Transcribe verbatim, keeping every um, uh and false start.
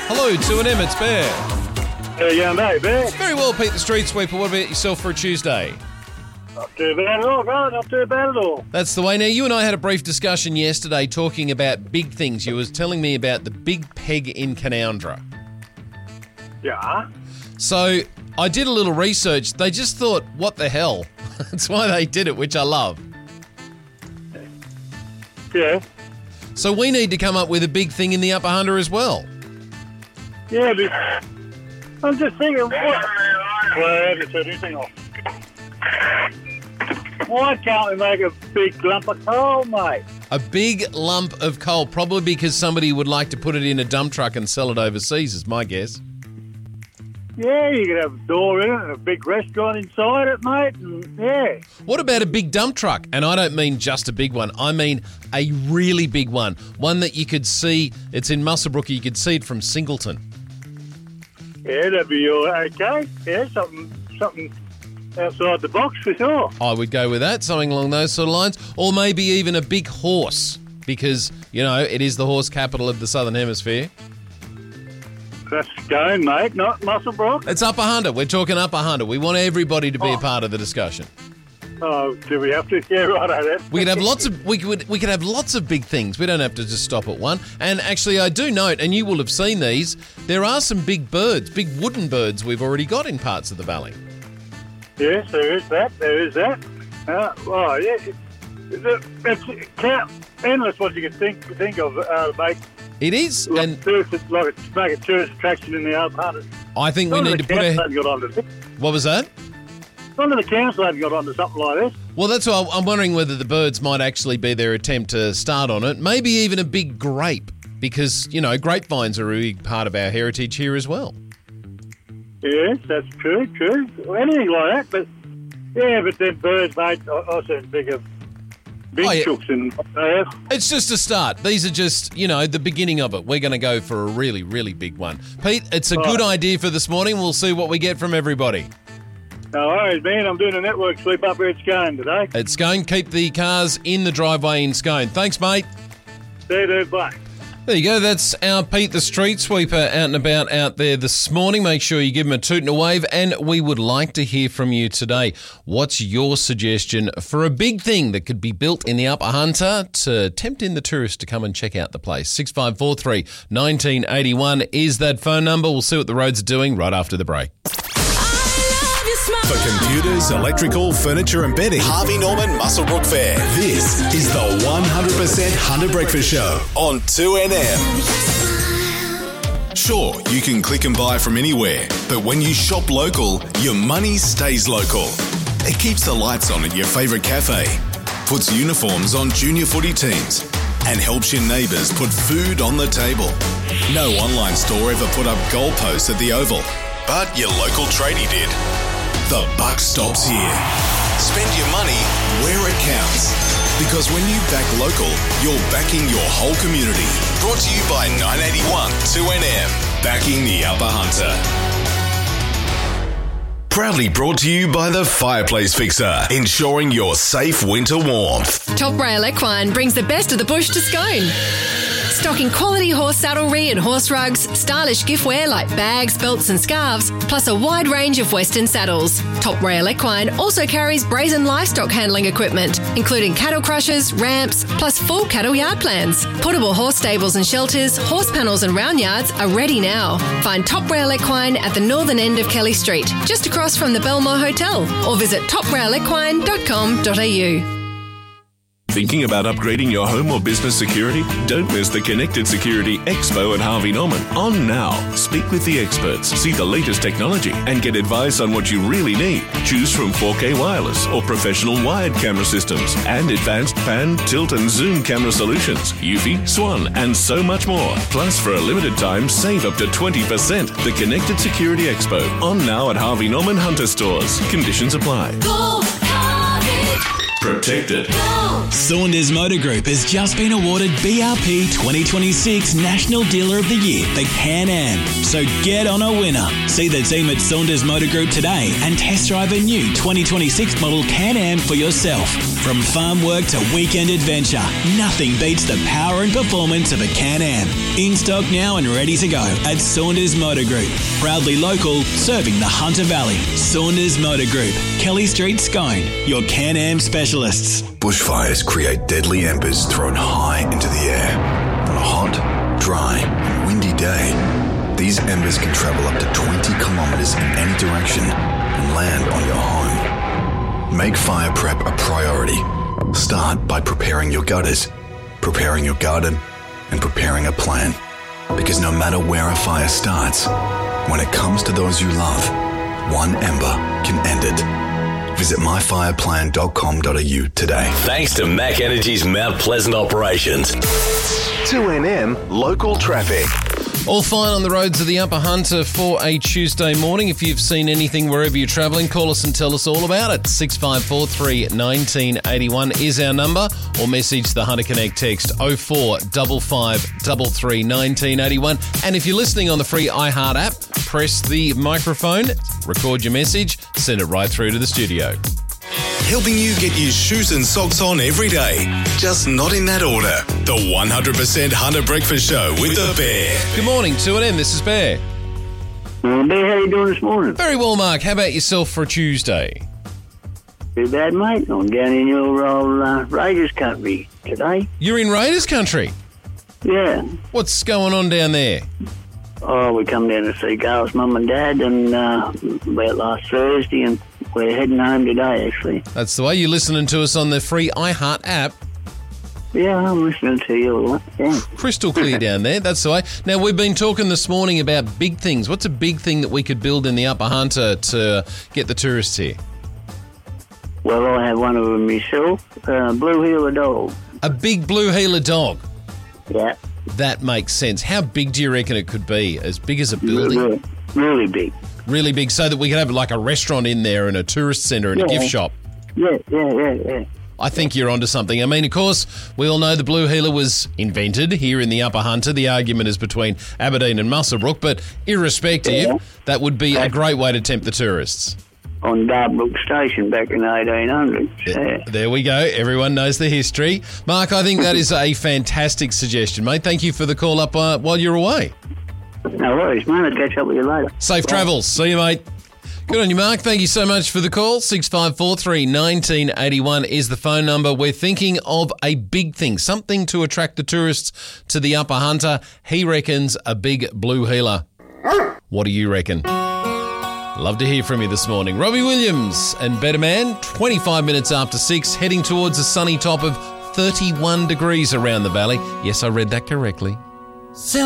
Hello, two and M, it's Bear. How you going, mate, Bear? Very well, Pete the Street Sweeper. What about yourself for a Tuesday? Not too bad at all, bro. Not too bad at all. That's the way. Now, you and I had a brief discussion yesterday talking about big things. You was telling me about the Big Peg in Canoundra. Yeah. So I did a little research. They just thought, what the hell? That's why they did it, which I love. Yeah. So we need to come up with a big thing in the Upper Hunter as well. Yeah, but I'm just thinking, what? Well, I haven't turned anything off. Why can't we make a big lump of coal, mate? A big lump of coal, probably because somebody would like to put it in a dump truck and sell it overseas, is my guess. Yeah, you could have a door in it and a big restaurant inside it, mate, and yeah. What about a big dump truck? And I don't mean just a big one. I mean a really big one. One that you could see, it's in Muswellbrook, you could see it from Singleton. Yeah, that'd be all okay. Yeah, something, something outside the box for sure. I would go with that, something along those sort of lines. Or maybe even a big horse, because, you know, it is the horse capital of the Southern Hemisphere. That's Scone, mate, not Muswellbrook. It's Upper Hunter. We're talking Upper Hunter. We want everybody to be oh. a part of the discussion. Oh, do we have to? Yeah, right. Then. We could have lots of we could we could have lots of big things. We don't have to just stop at one. And actually, I do note, and you will have seen these. There are some big birds, big wooden birds. We've already got in parts of the valley. Yes, there is that. There is that. Uh, oh, yeah. It's, it's count endless what you can think think of, uh, mate. It is, like and tourist, like a, make a tourist attraction in the Upper Hunter. I think we need to put a. Got onto this. What was that? None of the council haven't got onto something like this. Well, that's why I'm wondering whether the birds might actually be their attempt to start on it. Maybe even a big grape, because, you know, grapevines are a big part of our heritage here as well. Yes, that's true, true. Anything like that, but yeah, but then birds, mate, I, I see bigger, big Oh, yeah. chooks in they have. It's just a start. These are just, you know, the beginning of it. We're going to go for a really, really big one. Pete, it's a Right. good idea for this morning. We'll see what we get from everybody. No worries, man. I'm doing a network sweep up here at Scone today. At Scone, keep the cars in the driveway in Scone. Thanks, mate. See you, dude. Bye. There you go. That's our Pete the Street Sweeper out and about out there this morning. Make sure you give him a toot and a wave, and we would like to hear from you today. What's your suggestion for a big thing that could be built in the Upper Hunter to tempt in the tourists to come and check out the place? six five four three, one nine eight one is that phone number. We'll see what the roads are doing right after the break. For computers, electrical, furniture and bedding, Harvey Norman Muswellbrook Fair. This is the one hundred percent Hunter Breakfast Show on two N M. Sure, you can click and buy from anywhere, but when you shop local, your money stays local. It keeps the lights on at your favourite cafe, puts uniforms on junior footy teams, and helps your neighbours put food on the table. No online store ever put up goalposts at the Oval, but your local tradie did. The buck stops here. Spend your money where it counts. Because when you back local, you're backing your whole community. Brought to you by nine eighty-one two N M. Backing the Upper Hunter. Proudly brought to you by the Fireplace Fixer. Ensuring your safe winter warmth. Top Rail Equine brings the best of the bush to Scone. Stocking quality horse saddlery and horse rugs, stylish giftware like bags, belts and scarves, plus a wide range of Western saddles. Top Rail Equine also carries brazen livestock handling equipment, including cattle crushers, ramps, plus full cattle yard plans. Portable horse stables and shelters, horse panels and round yards are ready now. Find Top Rail Equine at the northern end of Kelly Street, just across from the Belmore Hotel, or visit top rail equine dot com dot a u. Thinking about upgrading your home or business security? Don't miss the Connected Security Expo at Harvey Norman. On now. Speak with the experts, see the latest technology, and get advice on what you really need. Choose from four K wireless or professional wired camera systems and advanced pan, tilt, and zoom camera solutions, Eufy, Swan, and so much more. Plus, for a limited time, save up to twenty percent. The Connected Security Expo. On now at Harvey Norman Hunter stores. Conditions apply. Go Harvey! Protect protected. Saunders Motor Group has just been awarded B R P twenty twenty-six National Dealer of the Year for Can-Am. So get on a winner. See the team at Saunders Motor Group today and test drive a new twenty twenty-six model Can-Am for yourself. From farm work to weekend adventure, nothing beats the power and performance of a Can-Am. In stock now and ready to go at Saunders Motor Group. Proudly local, serving the Hunter Valley. Saunders Motor Group, Kelly Street, Scone, your Can-Am specialists. Bushfires create deadly embers thrown high into the air. On a hot, dry, and windy day, these embers can travel up to twenty kilometres in any direction and land on your home. Make fire prep a priority. Start by preparing your gutters, preparing your garden, and preparing a plan. Because no matter where a fire starts, when it comes to those you love, one ember can end it. Visit my fire plan dot com dot a u today. Thanks to Mac Energy's Mount Pleasant operations. two N M local traffic. All fine on the roads of the Upper Hunter for a Tuesday morning. If you've seen anything wherever you're travelling, call us and tell us all about it. six five four three, one nine eight one is our number, or message the Hunter Connect text oh four five five three three one nine eight one. And if you're listening on the free iHeart app, press the microphone, record your message, send it right through to the studio. Helping you get your shoes and socks on every day, just not in that order. The one hundred percent Hunter Breakfast Show with the Bear. Good morning, two N M, this is Bear. Well, Bear, how you doing this morning? Very well, Mark. How about yourself for a Tuesday? Too bad, mate. I'm down in your old uh, Raiders country today. You're in Raiders country? Yeah. What's going on down there? Oh, we come down to see Carl's mum and dad and uh, about last Thursday, and we're heading home today, actually. That's the way. You're listening to us on the free iHeart app. Yeah, I'm listening to you. Yeah. Crystal clear down there. That's the way. Now, we've been talking this morning about big things. What's a big thing that we could build in the Upper Hunter to get the tourists here? Well, I have one of them myself, uh, Blue Heeler dog. A big blue heeler dog. Yeah. That makes sense. How big do you reckon it could be? As big as a building? Really, really big. Really big, so that we could have like a restaurant in there and a tourist centre and Yeah. a gift shop. Yeah, yeah, yeah, yeah. I think you're onto something. I mean, of course, we all know the blue heeler was invented here in the Upper Hunter. The argument is between Aberdeen and Muswellbrook, but irrespective, Yeah. that would be a great way to tempt the tourists. On Darbrook Station back in eighteen hundred. Yeah. There we go. Everyone knows the history. Mark, I think that is a fantastic suggestion, mate. Thank you for the call up uh, while you're away. No worries, mate. I'll catch up with you later. Safe travels. See you, mate. Good on you, Mark. Thank you so much for the call. six five four three, one nine eight one is the phone number. We're thinking of a big thing, something to attract the tourists to the Upper Hunter. He reckons a big blue heeler. What do you reckon? Love to hear from you this morning. Robbie Williams and Better Man, twenty-five minutes after six, heading towards a sunny top of thirty-one degrees around the valley. Yes, I read that correctly.